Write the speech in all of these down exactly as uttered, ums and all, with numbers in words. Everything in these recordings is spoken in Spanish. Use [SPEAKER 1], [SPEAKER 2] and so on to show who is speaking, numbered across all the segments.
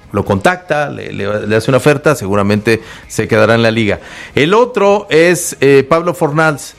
[SPEAKER 1] lo contacta, le, le, le hace una oferta, seguramente se quedará en la liga. El otro es eh, Pablo Fornals,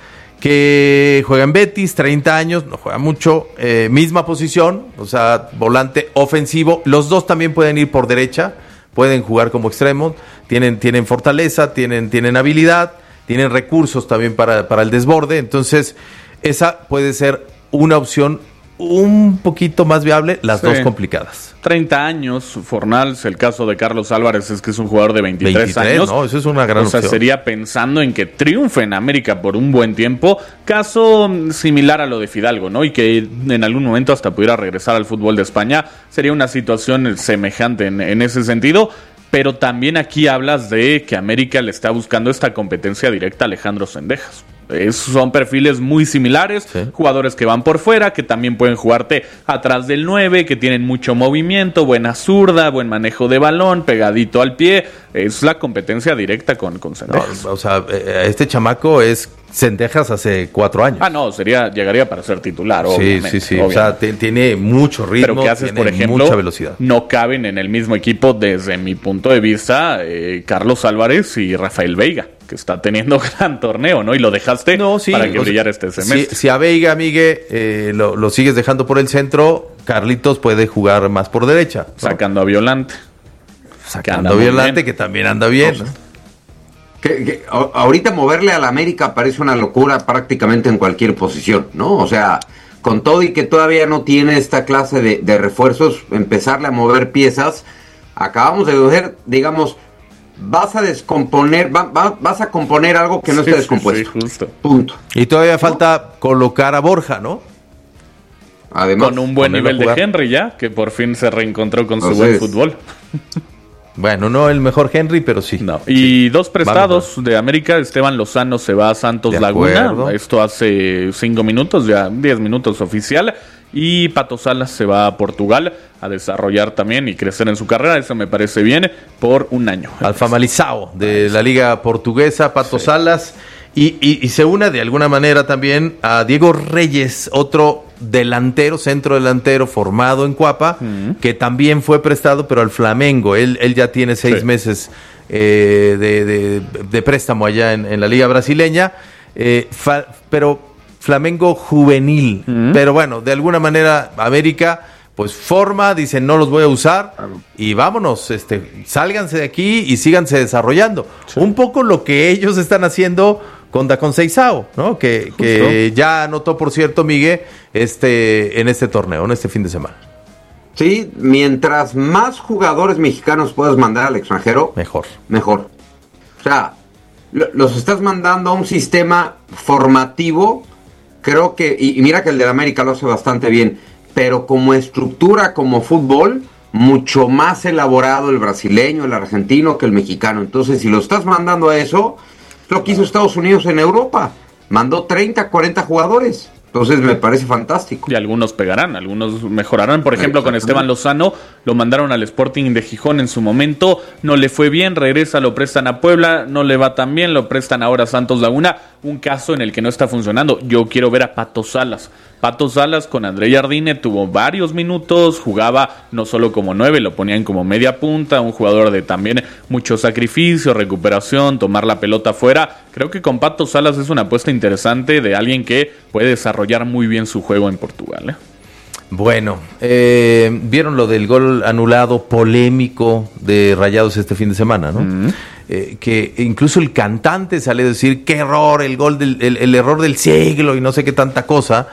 [SPEAKER 1] que juega en Betis, treinta años, no juega mucho, eh, misma posición, o sea, volante ofensivo. Los dos también pueden ir por derecha, pueden jugar como extremos, tienen, tienen fortaleza, tienen, tienen habilidad, tienen recursos también para, para el desborde. Entonces, esa puede ser una opción un poquito más viable, las sí. dos complicadas.
[SPEAKER 2] treinta años, Fornals, el caso de Carlos Álvarez es que es un jugador de veintitrés, veintitrés años.
[SPEAKER 1] No, eso es una gran
[SPEAKER 2] o sea,
[SPEAKER 1] opción.
[SPEAKER 2] Sería pensando en que triunfe en América por un buen tiempo, caso similar a lo de Fidalgo, ¿no? Y que en algún momento hasta pudiera regresar al fútbol de España. Sería una situación semejante en, en ese sentido. Pero también aquí hablas de que América le está buscando esta competencia directa a Alejandro Zendejas. Es, son perfiles muy similares, sí. Jugadores que van por fuera, que también pueden jugarte atrás del nueve, que tienen mucho movimiento, buena zurda, buen manejo de balón, pegadito al pie. Es la competencia directa con, con Zendejas.
[SPEAKER 1] No, o sea, este chamaco es Zendejas hace cuatro años.
[SPEAKER 2] Ah, no, sería llegaría para ser titular,
[SPEAKER 1] sí,
[SPEAKER 2] obviamente.
[SPEAKER 1] Sí, sí, sí.
[SPEAKER 2] Obviamente.
[SPEAKER 1] O sea, te, tiene mucho ritmo,
[SPEAKER 2] pero ¿qué haces,
[SPEAKER 1] tiene
[SPEAKER 2] por ejemplo,
[SPEAKER 1] mucha velocidad.
[SPEAKER 2] No caben en el mismo equipo, desde mi punto de vista, eh, Carlos Álvarez y Rafael Veiga, que está teniendo gran torneo, ¿no? Y lo dejaste no, sí, para que brillara este semestre.
[SPEAKER 1] Si, si a Veiga, Migue, eh, lo, lo sigues dejando por el centro, Carlitos puede jugar más por derecha, ¿no?
[SPEAKER 2] Sacando a Violante.
[SPEAKER 1] Sacando a Violante, que también anda bien, ¿no?
[SPEAKER 3] Que, que a, ahorita moverle a la América parece una locura prácticamente en cualquier posición, ¿no? O sea, con todo y que todavía no tiene esta clase de, de refuerzos, empezarle a mover piezas, acabamos de ver, digamos, vas a descomponer, va, va, vas a componer algo que no sí, esté descompuesto.
[SPEAKER 2] Sí, justo.
[SPEAKER 3] Punto.
[SPEAKER 1] Y todavía falta ¿no? colocar a Borja, ¿no?
[SPEAKER 2] Además, con un buen nivel de Henry ya, que por fin se reencontró con su buen fútbol.
[SPEAKER 1] Bueno, no el mejor Henry, pero sí.
[SPEAKER 2] No. Y
[SPEAKER 1] sí.
[SPEAKER 2] dos prestados Vamos, de América. Esteban Lozano se va a Santos Laguna. Esto hace cinco minutos, ya diez minutos oficial. Y Pato Salas se va a Portugal a desarrollar también y crecer en su carrera. Eso me parece bien, por un año.
[SPEAKER 1] Al Famalicão de la Liga Portuguesa, Pato sí. Salas. Y, y, y se une de alguna manera también a Diego Reyes, otro delantero, centro delantero formado en Cuapa, uh-huh. que también fue prestado, pero al Flamengo. Él, él ya tiene seis sí. meses eh, de, de, de préstamo allá en, en la Liga Brasileña, eh, fa, pero Flamengo juvenil. Uh-huh. Pero bueno, de alguna manera América pues forma, dicen no los voy a usar claro. y vámonos, este, sálganse de aquí y síganse desarrollando. Sí. Un poco lo que ellos están haciendo con Da Conceição, ¿no? Que, que ya anotó, por cierto, Miguel, este, en este torneo, en este fin de semana.
[SPEAKER 3] Sí, mientras más jugadores mexicanos puedas mandar al extranjero,
[SPEAKER 1] mejor.
[SPEAKER 3] Mejor. O sea, lo, los estás mandando a un sistema formativo, creo que, y, y mira que el de América lo hace bastante bien, pero como estructura, como fútbol, mucho más elaborado el brasileño, el argentino que el mexicano. Entonces, si lo estás mandando a eso, lo que hizo Estados Unidos en Europa, mandó treinta, cuarenta jugadores. Entonces me parece fantástico.
[SPEAKER 2] Y algunos pegarán, algunos mejorarán. Por ejemplo, con Esteban Lozano lo mandaron al Sporting de Gijón en su momento, no le fue bien, regresa, lo prestan a Puebla, no le va tan bien, lo prestan ahora a Santos Laguna. Un caso en el que no está funcionando. Yo quiero ver a Pato Salas. Pato Salas con André Jardine tuvo varios minutos, jugaba no solo como nueve, lo ponían como media punta, un jugador de también mucho sacrificio, recuperación, tomar la pelota afuera. Creo que con Pato Salas es una apuesta interesante de alguien que puede desarrollar muy bien su juego en Portugal, ¿eh?
[SPEAKER 1] Bueno, eh, vieron lo del gol anulado polémico de Rayados este fin de semana, ¿no? Mm. Eh, que incluso el cantante sale a decir qué error, el gol del el, el error del siglo y no sé qué tanta cosa,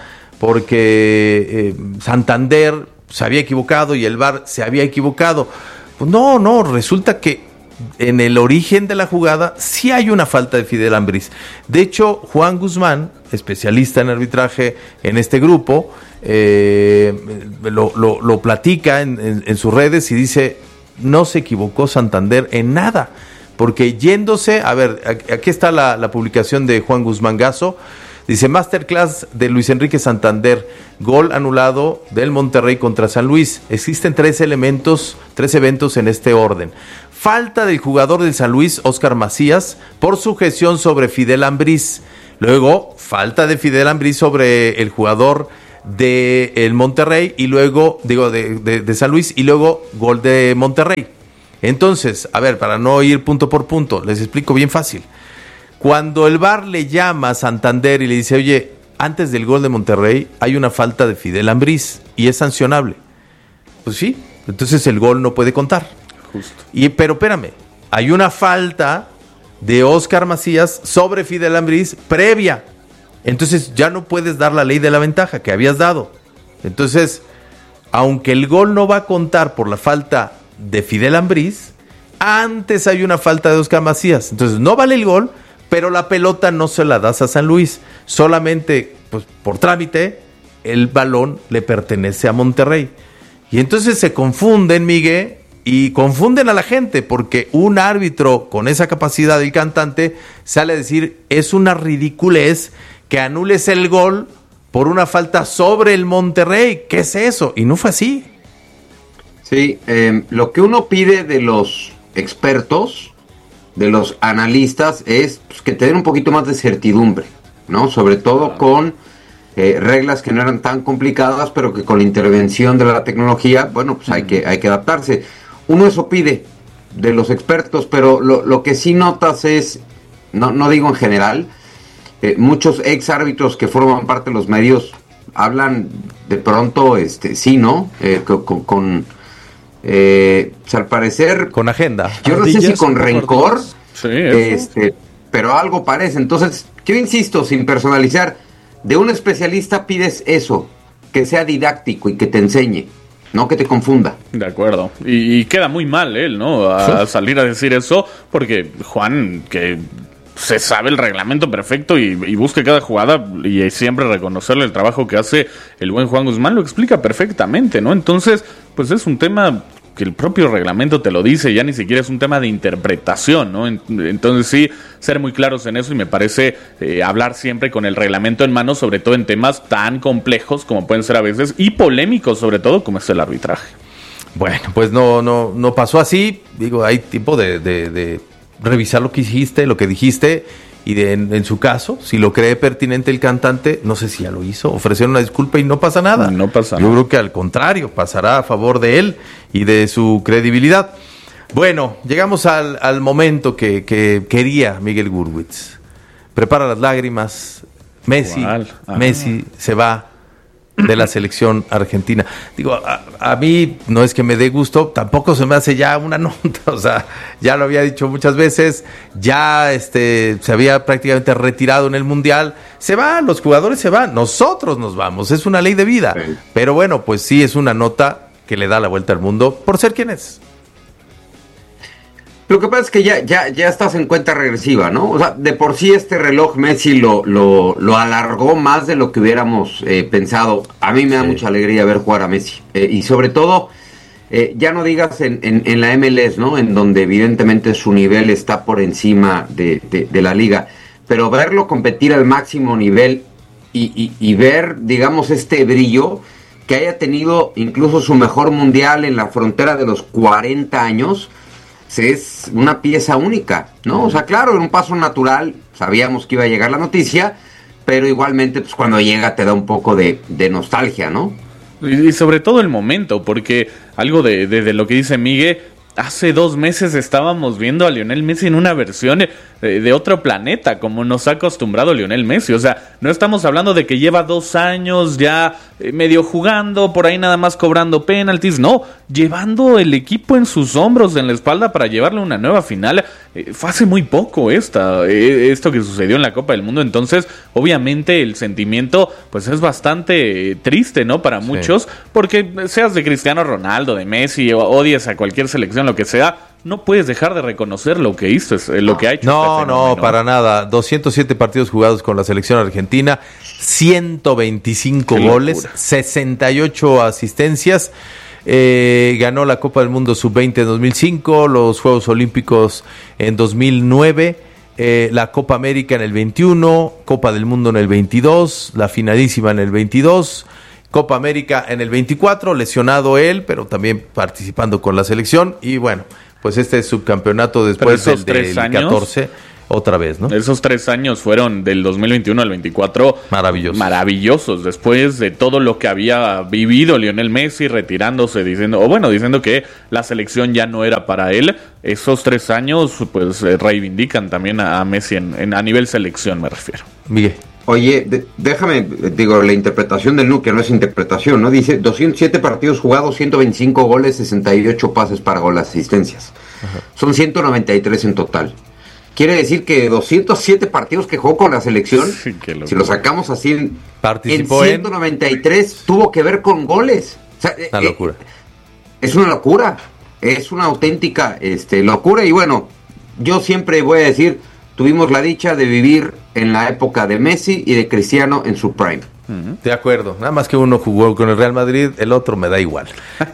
[SPEAKER 1] porque eh, Santander se había equivocado y el V A R se había equivocado. Pues no, no, resulta que en el origen de la jugada sí hay una falta de Fidel Ambriz. De hecho, Juan Guzmán, especialista en arbitraje en este grupo, eh, lo, lo, lo platica en, en, en sus redes y dice, no se equivocó Santander en nada, porque yéndose, a ver, aquí está la, la publicación de Juan Guzmán Gazo, dice, Masterclass de Luis Enrique Santander, gol anulado del Monterrey contra San Luis. Existen tres elementos, tres eventos en este orden. Falta del jugador del San Luis, Óscar Macías, por sujeción sobre Fidel Ambriz. Luego, falta de Fidel Ambriz sobre el jugador del Monterrey y luego, digo, de, de, de San Luis, y luego gol de Monterrey. Entonces, a ver, para no ir punto por punto, les explico bien fácil. Cuando el V A R le llama a Santander y le dice, oye, antes del gol de Monterrey hay una falta de Fidel Ambriz y es sancionable. Pues sí, entonces el gol no puede contar.
[SPEAKER 2] Justo.
[SPEAKER 1] Y, pero espérame, hay una falta de Óscar Macías sobre Fidel Ambriz previa. Entonces ya no puedes dar la ley de la ventaja que habías dado. Entonces, aunque el gol no va a contar por la falta de Fidel Ambriz, antes hay una falta de Óscar Macías. Entonces no vale el gol, pero la pelota no se la das a San Luis. Solamente, pues, por trámite, el balón le pertenece a Monterrey. Y entonces se confunden, Miguel, y confunden a la gente, porque un árbitro con esa capacidad del cantante sale a decir, es una ridiculez que anules el gol por una falta sobre el Monterrey. ¿Qué es eso? Y no fue así.
[SPEAKER 3] Sí, eh, lo que uno pide de los expertos, de los analistas, es pues, que te den un poquito más de certidumbre, ¿no? Sobre todo con eh, reglas que no eran tan complicadas, pero que con la intervención de la tecnología, bueno, pues hay que, hay que adaptarse. Uno eso pide de los expertos, pero lo, lo que sí notas es, no, no digo en general, eh, muchos ex árbitros que forman parte de los medios hablan de pronto, este, sí, ¿no? Eh, con, con, con eh, pues al parecer,
[SPEAKER 1] con agenda.
[SPEAKER 3] Yo no sé si con rencor,
[SPEAKER 2] sí,
[SPEAKER 3] este, pero algo parece. Entonces, yo insisto, sin personalizar, de un especialista pides eso, que sea didáctico y que te enseñe, no que te confunda.
[SPEAKER 2] De acuerdo. Y, y queda muy mal él, ¿no? A
[SPEAKER 1] Sí.
[SPEAKER 2] salir a decir eso, porque Juan, que se sabe el reglamento perfecto y, y busca cada jugada y siempre reconocerle el trabajo que hace el buen Juan Guzmán, lo explica perfectamente, ¿no? Entonces, pues es un tema que el propio reglamento te lo dice, ya ni siquiera es un tema de interpretación, ¿no? Entonces sí, ser muy claros en eso, y me parece eh, hablar siempre con el reglamento en mano, sobre todo en temas tan complejos como pueden ser a veces, y polémicos sobre todo, como es el arbitraje.
[SPEAKER 1] Bueno, pues no, no, no pasó así. Digo, hay tiempo de, de, de revisar lo que hiciste, lo que dijiste, y de, en, en su caso, si lo cree pertinente el cantante, no sé si ya lo hizo, ofrecer una disculpa y no pasa nada.
[SPEAKER 2] No pasa
[SPEAKER 1] Yo
[SPEAKER 2] nada.
[SPEAKER 1] creo que al contrario, pasará a favor de él y de su credibilidad. Bueno, llegamos al, al momento que, que quería Miguel Gurwitz. Prepara las lágrimas. Messi,
[SPEAKER 2] ¿Cuál? Ah.
[SPEAKER 1] Messi se va de la selección argentina. Digo, a, a mí no es que me dé gusto, tampoco se me hace ya una nota, o sea, ya lo había dicho muchas veces, ya este se había prácticamente retirado en el Mundial, se va, los jugadores se van, nosotros nos vamos, es una ley de vida,
[SPEAKER 3] Sí.
[SPEAKER 1] pero bueno, pues sí es una nota que le da la vuelta al mundo por ser quien es.
[SPEAKER 3] Lo que pasa es que ya, ya, ya estás en cuenta regresiva, ¿no? O sea, de por sí este reloj Messi lo, lo, lo alargó más de lo que hubiéramos eh, pensado. A mí me da
[SPEAKER 1] Sí.
[SPEAKER 3] mucha alegría ver jugar a Messi. Eh, y sobre todo, eh, ya no digas en, en, en la M L S, ¿no? En donde evidentemente su nivel está por encima de, de, de la liga. Pero verlo competir al máximo nivel y, y, y ver, digamos, este brillo, que haya tenido incluso su mejor mundial en la frontera de los cuarenta años... es una pieza única, ¿no? O sea, claro, en un paso natural sabíamos que iba a llegar la noticia, pero igualmente, pues cuando llega te da un poco de, de nostalgia, ¿no?
[SPEAKER 2] Y, y sobre todo el momento, porque algo de, de, de lo que dice Miguel, hace dos meses estábamos viendo a Lionel Messi en una versión de, de otro planeta, como nos ha acostumbrado Lionel Messi. O sea, no estamos hablando de que lleva dos años ya eh, medio jugando, por ahí nada más cobrando penaltis. No, llevando el equipo en sus hombros, en la espalda, para llevarle una nueva final. Eh, fue hace muy poco esta, eh, esto que sucedió en la Copa del Mundo. Entonces, obviamente, el sentimiento pues es bastante eh, triste, ¿no? Para muchos, sí. Porque seas de Cristiano Ronaldo, de Messi, o odies a cualquier selección, lo que sea, no puedes dejar de reconocer lo que hizo, lo que ha hecho.
[SPEAKER 1] No,
[SPEAKER 2] este
[SPEAKER 1] no, para nada. doscientos siete partidos jugados con la selección argentina, ciento veinticinco
[SPEAKER 2] Qué
[SPEAKER 1] goles,
[SPEAKER 2] locura.
[SPEAKER 1] sesenta y ocho asistencias. Eh, ganó la Copa del Mundo sub veinte en dos mil cinco, los Juegos Olímpicos en dos mil nueve, eh, la Copa América en el veintiuno, Copa del Mundo en el veintidós, la finalísima en el veintidós, Copa América en el veinticuatro, lesionado él, pero también participando con la selección. Y bueno, pues este subcampeonato después
[SPEAKER 2] Pero esos
[SPEAKER 1] del,
[SPEAKER 2] tres
[SPEAKER 1] del
[SPEAKER 2] años,
[SPEAKER 1] catorce. otra vez, ¿no?
[SPEAKER 2] Esos tres años fueron del dos mil veintiuno al veinticuatro
[SPEAKER 1] maravillosos.
[SPEAKER 2] Maravillosos, después de todo lo que había vivido Lionel Messi retirándose, diciendo, o bueno, diciendo que la selección ya no era para él. Esos tres años, pues, reivindican también a, a Messi en, en, a nivel selección, me refiero.
[SPEAKER 1] Miguel.
[SPEAKER 3] Oye, de, déjame, digo, la interpretación del Nuke, no es interpretación, ¿no? Dice doscientos siete partidos jugados, ciento veinticinco goles, sesenta y ocho pases para gol, asistencias. Ajá. Son ciento noventa y tres en total. Quiere decir que doscientos siete partidos que jugó con la selección, sí, si lo sacamos así, en, en ciento noventa y tres en... tuvo que ver con goles. O sea,
[SPEAKER 1] una eh, locura.
[SPEAKER 3] Es una locura, es una auténtica este, locura. Y bueno, yo siempre voy a decir, tuvimos la dicha de vivir en la época de Messi y de Cristiano en su prime.
[SPEAKER 1] De acuerdo, nada más que uno jugó con el Real Madrid, el otro me da igual.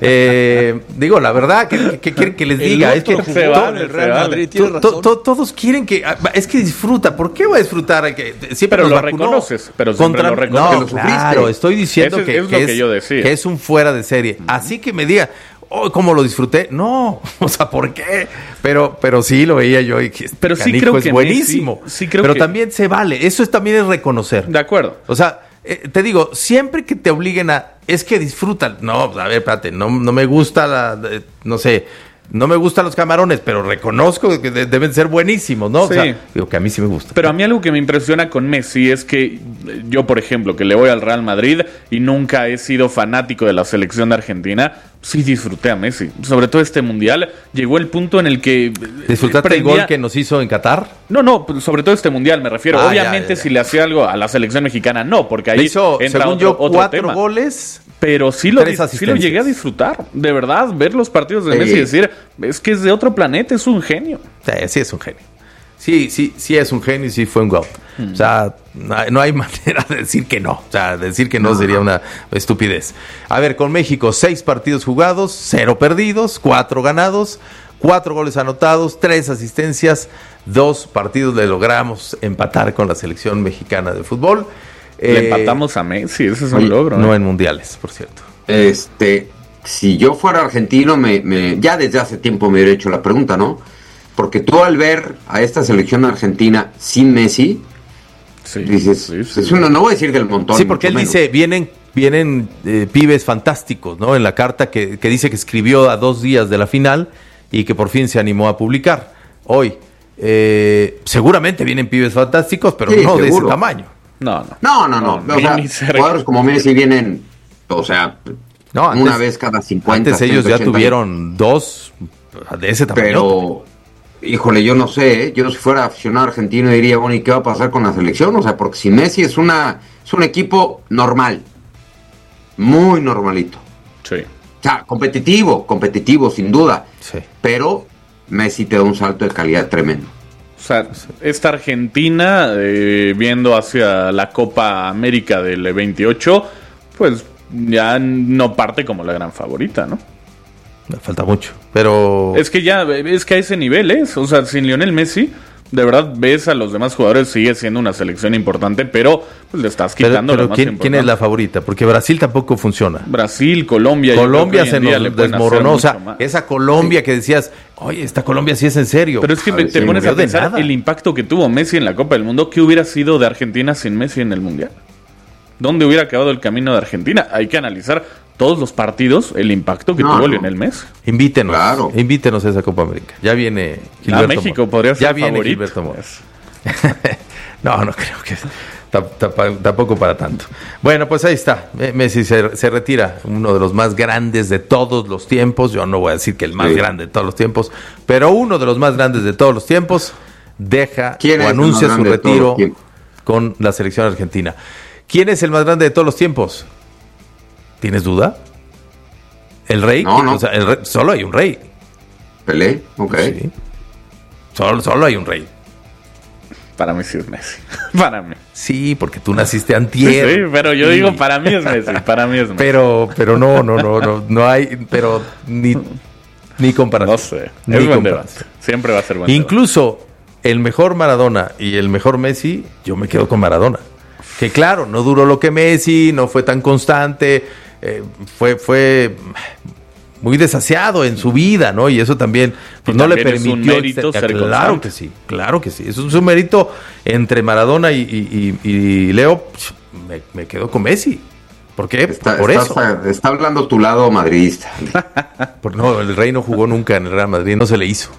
[SPEAKER 1] Eh, digo, la verdad, que, que quieren que les diga, es que
[SPEAKER 2] se vale, el Real Madrid,
[SPEAKER 1] to, to, to, todos quieren que, es que disfruta, ¿por qué va a disfrutar? Que siempre
[SPEAKER 2] pero lo reconoces, pero siempre contra, lo reconoces.
[SPEAKER 1] No, claro, estoy diciendo
[SPEAKER 2] es,
[SPEAKER 1] que,
[SPEAKER 2] es,
[SPEAKER 1] que, es,
[SPEAKER 2] que, yo decía.
[SPEAKER 1] que es un fuera de serie, uh-huh. Así que me diga, oh, ¿cómo lo disfruté? No, o sea, ¿por qué? Pero, pero sí lo veía yo y que
[SPEAKER 2] pero sí creo
[SPEAKER 1] es
[SPEAKER 2] que
[SPEAKER 1] buenísimo.
[SPEAKER 2] Sí, sí creo
[SPEAKER 1] pero
[SPEAKER 2] que...
[SPEAKER 1] también se vale, eso es, también es reconocer.
[SPEAKER 2] De acuerdo.
[SPEAKER 1] O sea, eh, te digo, siempre que te obliguen a, es que disfrutan. No, a ver, espérate, no, no me gusta la, eh, no sé, no me gustan los camarones, pero reconozco que de, deben ser buenísimos, ¿no?
[SPEAKER 2] Sí.
[SPEAKER 1] O sea, digo que a mí sí me gusta.
[SPEAKER 2] Pero a mí algo que me impresiona con Messi es que yo, por ejemplo, que le voy al Real Madrid y nunca he sido fanático de la selección de Argentina, sí disfruté a Messi. Sobre todo este mundial, llegó el punto en el que...
[SPEAKER 1] ¿Disfrutaste prendía... el gol que nos hizo en Qatar?
[SPEAKER 2] No, no, sobre todo este mundial me refiero.
[SPEAKER 1] Ah,
[SPEAKER 2] Obviamente
[SPEAKER 1] ya, ya, ya.
[SPEAKER 2] si le hacía algo a la selección mexicana, no, porque ahí
[SPEAKER 1] le hizo,
[SPEAKER 2] entra
[SPEAKER 1] según
[SPEAKER 2] otro,
[SPEAKER 1] yo,
[SPEAKER 2] otro
[SPEAKER 1] cuatro
[SPEAKER 2] tema.
[SPEAKER 1] goles...
[SPEAKER 2] Pero sí lo, sí lo llegué a disfrutar. De verdad, ver los partidos de sí. Messi y decir, es que es de otro planeta, es un genio.
[SPEAKER 1] Sí, sí es un genio. Sí, sí, sí es un genio y sí fue un gol. Mm. O sea, no hay, no hay manera de decir que no. O sea, decir que no, no sería una estupidez. A ver, con México, seis partidos jugados, cero perdidos, cuatro ganados, cuatro goles anotados, tres asistencias, dos partidos le logramos empatar con la selección mexicana de fútbol.
[SPEAKER 2] Le eh, empatamos a Messi, ese es un logro.
[SPEAKER 1] No, ¿eh? En mundiales, por cierto.
[SPEAKER 3] Este, si yo fuera argentino, me, me, ya desde hace tiempo me hubiera hecho la pregunta, ¿no? Porque tú al ver a esta selección argentina sin Messi, sí, dices, sí, sí, es una, no voy a decir del montón.
[SPEAKER 1] Sí, porque él menos. dice, vienen, vienen eh, pibes fantásticos, ¿no? En la carta que, que dice que escribió a dos días de la final y que por fin se animó a publicar hoy. Eh, seguramente vienen pibes fantásticos, pero sí, no seguro. De ese tamaño.
[SPEAKER 2] No, no.
[SPEAKER 3] No, no, no. no. O sea, jugadores como Messi vienen, o sea, no, antes, una vez cada cincuenta.
[SPEAKER 1] Antes ellos ya tuvieron dos de ese tamaño.
[SPEAKER 3] Pero, híjole, yo no sé, ¿eh? Yo si fuera aficionado argentino diría, bueno, ¿y qué va a pasar con la selección? O sea, porque si Messi es una es un equipo normal, muy normalito.
[SPEAKER 2] Sí.
[SPEAKER 3] O sea, competitivo, competitivo sin duda.
[SPEAKER 1] Sí.
[SPEAKER 3] Pero Messi te da un salto de calidad tremendo.
[SPEAKER 2] O sea, esta Argentina, eh, viendo hacia la Copa América del veintiocho, pues ya no parte como la gran favorita, ¿no?
[SPEAKER 1] Falta mucho, pero...
[SPEAKER 2] Es que ya, es que a ese nivel es, o sea, sin Lionel Messi, de verdad ves a los demás jugadores, sigue siendo una selección importante, pero pues le estás quitando
[SPEAKER 1] pero, pero
[SPEAKER 2] lo más
[SPEAKER 1] ¿quién,
[SPEAKER 2] importante.
[SPEAKER 1] ¿quién es la favorita? Porque Brasil tampoco funciona.
[SPEAKER 2] Brasil, Colombia.
[SPEAKER 1] Colombia se nos desmoronó, o sea, más. Esa Colombia sí. Que decías, oye, esta Colombia sí es en serio.
[SPEAKER 2] Pero es que ver, te sí, pones a pensar el impacto que tuvo Messi en la Copa del Mundo, ¿qué hubiera sido de Argentina sin Messi en el Mundial? ¿Dónde hubiera acabado el camino de Argentina? Hay que analizar todos los partidos, el impacto que no, tuvo no. Lionel Messi.
[SPEAKER 1] Invítenos,
[SPEAKER 3] claro.
[SPEAKER 1] Invítenos a esa Copa América. Ya viene
[SPEAKER 2] Gilberto. A México Mora. Podría ser
[SPEAKER 1] ya viene
[SPEAKER 2] favorito.
[SPEAKER 1] Gilberto Mora. No, no creo que tampoco para tanto. Bueno, pues ahí está. Messi se, se retira, uno de los más grandes de todos los tiempos. Yo no voy a decir que el más sí. grande de todos los tiempos, pero uno de los más grandes de todos los tiempos deja o anuncia su retiro con la selección argentina. ¿Quién es el más grande de todos los tiempos? ¿Tienes duda? ¿El rey?
[SPEAKER 3] No, no.
[SPEAKER 1] O sea, el rey, solo hay un rey.
[SPEAKER 3] Pelé, ok.
[SPEAKER 1] Sí. Solo, solo hay un rey.
[SPEAKER 2] Para mí sí es Messi. Para mí.
[SPEAKER 1] Sí, porque tú naciste antier.
[SPEAKER 2] Sí, pero yo
[SPEAKER 1] y...
[SPEAKER 2] digo, para mí es Messi. Para mí es Messi.
[SPEAKER 1] Pero, pero no, no, no, no, no hay, pero ni, ni comparación.
[SPEAKER 2] No sé.
[SPEAKER 1] Ni
[SPEAKER 2] es buen debate. Siempre va a ser buen
[SPEAKER 1] Incluso debate. El mejor Maradona y el mejor Messi, yo me quedo con Maradona. Que claro, no duró lo que Messi, no fue tan constante, eh, fue, fue muy desasiado en su vida, ¿no? Y eso también, pues,
[SPEAKER 2] y
[SPEAKER 1] no
[SPEAKER 2] también
[SPEAKER 1] le permitió.
[SPEAKER 2] Es un mérito
[SPEAKER 1] ser,
[SPEAKER 2] ser
[SPEAKER 1] claro
[SPEAKER 2] constante.
[SPEAKER 1] que sí, claro que sí. Eso es un mérito entre Maradona y, y, y, y Leo. Me, me quedo con Messi. ¿Por qué?
[SPEAKER 3] Está,
[SPEAKER 1] Por
[SPEAKER 3] estás,
[SPEAKER 1] eso.
[SPEAKER 3] Está hablando tu lado madridista.
[SPEAKER 1] Por, no, el Rey no jugó nunca en el Real Madrid, no se le hizo.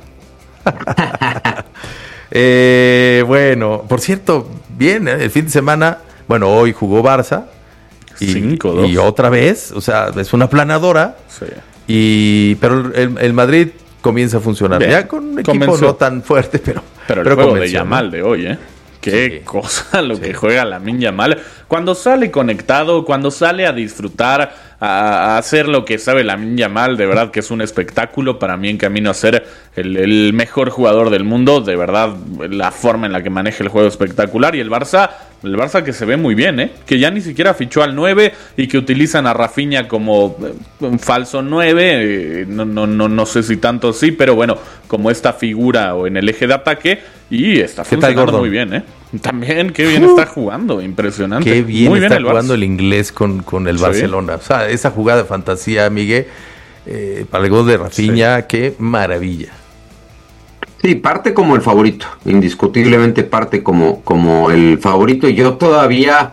[SPEAKER 1] eh, bueno, por cierto, bien, ¿eh? El fin de semana, bueno, hoy jugó Barça. Y,
[SPEAKER 2] cinco dos.
[SPEAKER 1] y otra vez, o sea, es una planadora.
[SPEAKER 2] Sí.
[SPEAKER 1] Y, pero el, el Madrid comienza a funcionar.
[SPEAKER 2] Bien.
[SPEAKER 1] Ya con un equipo
[SPEAKER 2] Convenció.
[SPEAKER 1] no tan fuerte, pero.
[SPEAKER 2] Pero el
[SPEAKER 1] pero
[SPEAKER 2] juego de
[SPEAKER 1] convenció,
[SPEAKER 2] Yamal
[SPEAKER 1] ¿no?
[SPEAKER 2] de hoy, ¿eh? Qué
[SPEAKER 1] Sí.
[SPEAKER 2] cosa lo
[SPEAKER 1] Sí.
[SPEAKER 2] que juega Lamine Yamal. Cuando sale conectado, cuando sale a disfrutar, a, a hacer lo que sabe Lamine Yamal, de verdad que es un espectáculo para mí en camino a ser el, el mejor jugador del mundo. De verdad, la forma en la que maneja el juego espectacular. Y el Barça, el Barça que se ve muy bien, ¿eh? Que ya ni siquiera fichó al nueve y que utilizan a Rafinha como eh, un falso nueve. Eh, no, no, no, no sé si tanto sí, pero bueno, como esta figura o en el eje de ataque. Y está
[SPEAKER 1] ¿Qué tal,
[SPEAKER 2] funcionando
[SPEAKER 1] Gordon?
[SPEAKER 2] muy bien, ¿eh? También, qué bien está jugando, impresionante.
[SPEAKER 1] Qué bien
[SPEAKER 2] muy
[SPEAKER 1] está
[SPEAKER 2] bien el
[SPEAKER 1] jugando
[SPEAKER 2] Barça.
[SPEAKER 1] el inglés con, con el
[SPEAKER 2] Sí.
[SPEAKER 1] Barcelona. O sea, esa jugada de fantasía, Miguel, eh, para el gol de Rafinha, qué maravilla.
[SPEAKER 3] Sí, parte como el favorito, indiscutiblemente parte como, como el favorito. Y yo todavía,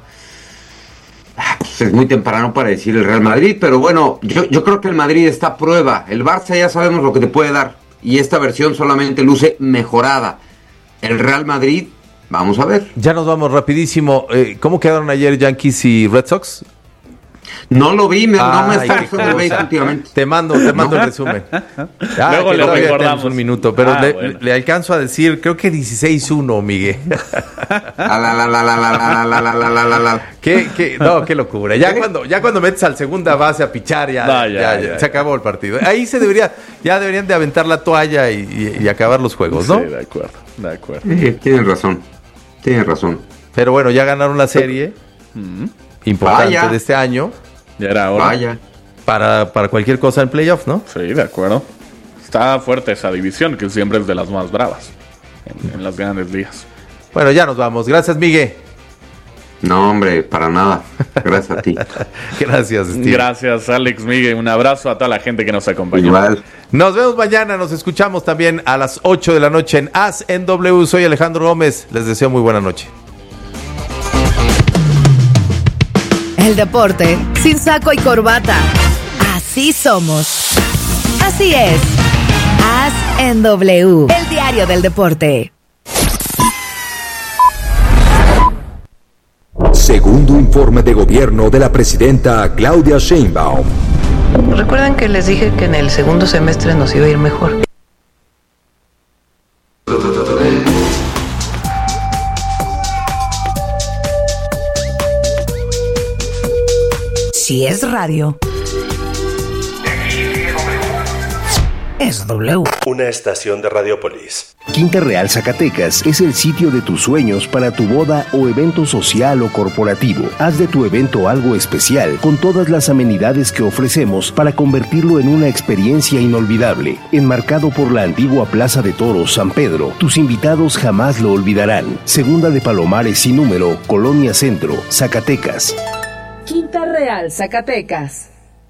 [SPEAKER 3] ah, pues es muy temprano para decir el Real Madrid, pero bueno, yo, yo creo que el Madrid está a prueba. El Barça ya sabemos lo que te puede dar y esta versión solamente luce mejorada. El Real Madrid, vamos a ver.
[SPEAKER 1] Ya nos vamos rapidísimo. Eh, ¿Cómo quedaron ayer Yankees y Red Sox?
[SPEAKER 3] No lo vi, me, no me
[SPEAKER 1] Ay,
[SPEAKER 3] esfuerzo
[SPEAKER 1] qué
[SPEAKER 3] de
[SPEAKER 1] cosa.
[SPEAKER 3] béisbol últimamente.
[SPEAKER 1] Te mando, te mando el resumen. Ah,
[SPEAKER 2] Luego
[SPEAKER 1] que
[SPEAKER 2] le
[SPEAKER 1] todavía
[SPEAKER 2] recordamos.
[SPEAKER 1] tenemos un minuto, pero
[SPEAKER 2] Ah,
[SPEAKER 1] le,
[SPEAKER 2] bueno.
[SPEAKER 1] le alcanzo a decir, creo que dieciséis uno, Miguel.
[SPEAKER 3] La, la, la, la, la, la, la, la, la, la, la, la.
[SPEAKER 1] ¿Qué, qué, no, qué locura. Ya cuando, ya cuando metes al segunda base a pichar, ya,
[SPEAKER 2] No, ya,
[SPEAKER 1] ya,
[SPEAKER 2] ya,
[SPEAKER 1] ya,
[SPEAKER 2] ya.
[SPEAKER 1] se acabó el partido. Ahí se debería, ya deberían de aventar la toalla y, y- y acabar los juegos, ¿no?
[SPEAKER 2] Sí, de acuerdo, de acuerdo.
[SPEAKER 3] Sí, tienes razón, tienes razón.
[SPEAKER 1] Pero bueno, ya ganaron la serie importante
[SPEAKER 3] Vaya.
[SPEAKER 1] de este año
[SPEAKER 2] Ya era hora.
[SPEAKER 3] Vaya.
[SPEAKER 1] para, para cualquier cosa en playoff, ¿no?
[SPEAKER 2] Sí, de acuerdo. Está fuerte esa división, que siempre es de las más bravas en, en las grandes ligas.
[SPEAKER 1] Bueno, ya nos vamos. Gracias, Miguel.
[SPEAKER 3] No, hombre, para nada. Gracias a ti.
[SPEAKER 1] Gracias, Steve.
[SPEAKER 2] Gracias, Alex Miguel. Un abrazo a toda la gente que nos acompañó.
[SPEAKER 3] Igual.
[SPEAKER 1] Nos vemos mañana, nos escuchamos también a las ocho de la noche en As en W. Soy Alejandro Gómez, les deseo muy buena noche.
[SPEAKER 4] El deporte sin saco y corbata. Así somos. Así es. As en W. El diario del deporte.
[SPEAKER 5] Segundo informe de gobierno de la presidenta Claudia Sheinbaum.
[SPEAKER 6] ¿Recuerdan que les dije que en el segundo semestre nos iba a ir mejor?
[SPEAKER 4] Si es radio, es W.
[SPEAKER 7] Una estación de Radiopolis.
[SPEAKER 8] Quinta Real Zacatecas es el sitio de tus sueños para tu boda o evento social o corporativo. Haz de tu evento algo especial con todas las amenidades que ofrecemos para convertirlo en una experiencia inolvidable. Enmarcado por la antigua Plaza de Toros San Pedro, tus invitados jamás lo olvidarán. Segunda de Palomares sin número, Colonia Centro, Zacatecas.
[SPEAKER 4] Quinta Real Zacatecas.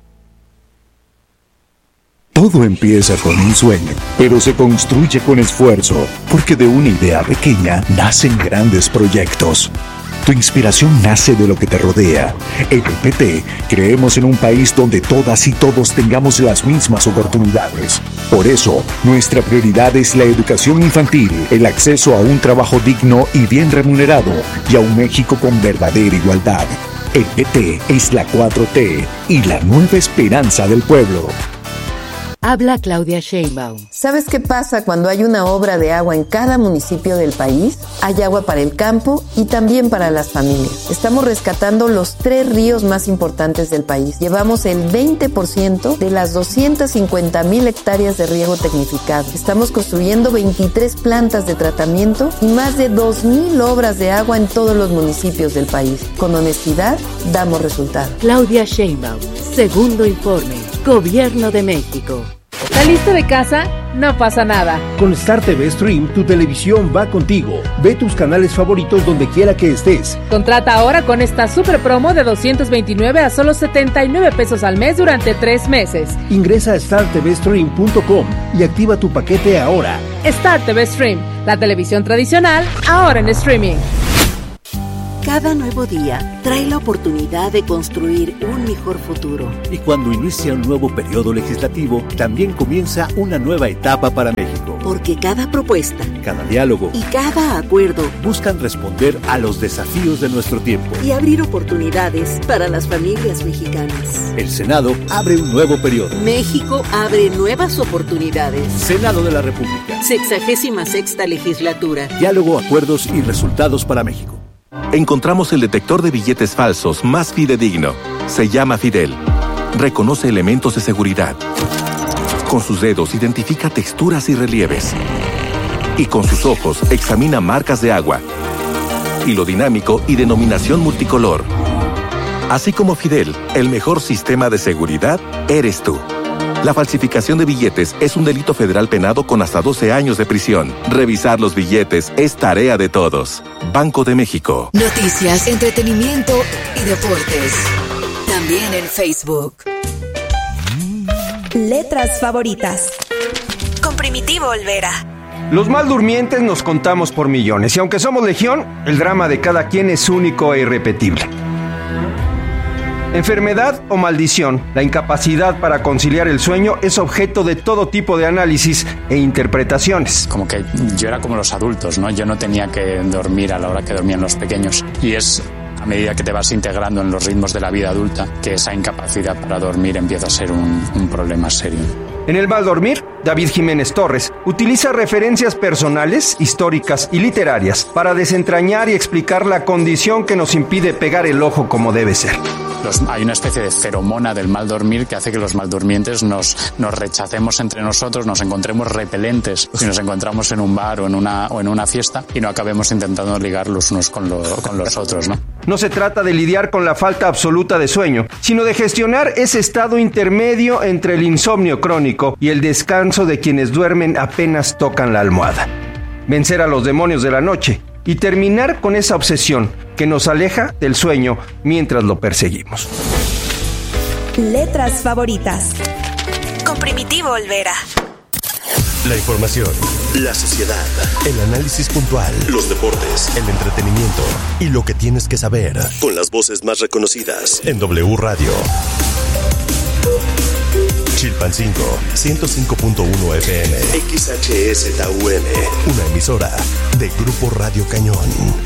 [SPEAKER 9] Todo empieza con un sueño, pero se construye con esfuerzo, porque de una idea pequeña nacen grandes proyectos. Tu inspiración nace de lo que te rodea. En el P T creemos en un país donde todas y todos tengamos las mismas oportunidades. Por eso, nuestra prioridad es la educación infantil, el acceso a un trabajo digno y bien remunerado, y a un México con verdadera igualdad. El P T es la cuatro T y la nueva esperanza del pueblo.
[SPEAKER 10] Habla Claudia Sheinbaum.
[SPEAKER 6] ¿Sabes qué pasa cuando hay una obra de agua en cada municipio del país? Hay agua para el campo y también para las familias. Estamos rescatando los tres ríos más importantes del país. Llevamos el veinte por ciento de las doscientas cincuenta mil hectáreas de riego tecnificado. Estamos construyendo veintitrés plantas de tratamiento y más de dos mil obras de agua en todos los municipios del país. Con honestidad, damos resultados.
[SPEAKER 10] Claudia Sheinbaum. Segundo informe. Gobierno de México.
[SPEAKER 11] ¿Saliste de casa? No pasa nada.
[SPEAKER 8] Con Star T V Stream, tu televisión va contigo. Ve tus canales favoritos donde quiera que estés.
[SPEAKER 11] Contrata ahora con esta super promo de doscientos veintinueve a solo setenta y nueve pesos al mes durante tres meses.
[SPEAKER 8] Ingresa a star t v stream punto com y activa tu paquete ahora.
[SPEAKER 11] Star T V Stream, la televisión tradicional, ahora en streaming.
[SPEAKER 12] Cada nuevo día trae la oportunidad de construir un mejor futuro.
[SPEAKER 13] Y cuando inicia un nuevo periodo legislativo, también comienza una nueva etapa para México.
[SPEAKER 12] Porque cada propuesta,
[SPEAKER 13] cada diálogo
[SPEAKER 12] y cada acuerdo
[SPEAKER 13] buscan responder a los desafíos de nuestro tiempo
[SPEAKER 12] y abrir oportunidades para las familias mexicanas.
[SPEAKER 13] El Senado abre un nuevo periodo.
[SPEAKER 12] México abre nuevas oportunidades.
[SPEAKER 13] Senado de la República.
[SPEAKER 12] Sexagésima sexta legislatura.
[SPEAKER 13] Diálogo, acuerdos y resultados para México.
[SPEAKER 14] Encontramos el detector de billetes falsos más fidedigno. Se llama Fidel. Reconoce elementos de seguridad. Con sus dedos identifica texturas y relieves. Y con sus ojos examina marcas de agua, hilo dinámico y denominación multicolor. Así como Fidel, el mejor sistema de seguridad eres tú. La falsificación de billetes es un delito federal penado con hasta doce años de prisión. Revisar los billetes es tarea de todos. Banco de México.
[SPEAKER 4] Noticias, entretenimiento y deportes. También en Facebook.
[SPEAKER 15] Letras favoritas.
[SPEAKER 4] Con Primitivo Olvera.
[SPEAKER 16] Los mal durmientes nos contamos por millones y aunque somos legión, el drama de cada quien es único e irrepetible. Enfermedad o maldición, la incapacidad para conciliar el sueño es objeto de todo tipo de análisis e interpretaciones.
[SPEAKER 17] Como que yo era como los adultos, ¿no? Yo no tenía que dormir a la hora que dormían los pequeños. Y es a medida que te vas integrando en los ritmos de la vida adulta que esa incapacidad para dormir empieza a ser un, un problema serio.
[SPEAKER 16] En el mal dormir, David Jiménez Torres utiliza referencias personales, históricas y literarias para desentrañar y explicar la condición que nos impide pegar el ojo como debe ser.
[SPEAKER 17] Los, hay una especie de feromona del mal dormir que hace que los maldurmientes nos, nos rechacemos entre nosotros, nos encontremos repelentes si nos encontramos en un bar o en una, o en una fiesta y no acabemos intentando ligar los unos con, lo, con los otros, ¿no?
[SPEAKER 16] No se trata de lidiar con la falta absoluta de sueño, sino de gestionar ese estado intermedio entre el insomnio crónico y el descanso de quienes duermen apenas tocan la almohada. Vencer a los demonios de la noche y terminar con esa obsesión que nos aleja del sueño mientras lo perseguimos.
[SPEAKER 15] Letras favoritas.
[SPEAKER 4] Con Primitivo Olvera.
[SPEAKER 7] La información, la sociedad, el análisis puntual, los deportes, el entretenimiento y lo que tienes que saber. Con las voces más reconocidas en W Radio. Chilpancingo, ciento cinco punto uno F M. X H S T U M. Una emisora de Grupo Radio Cañón.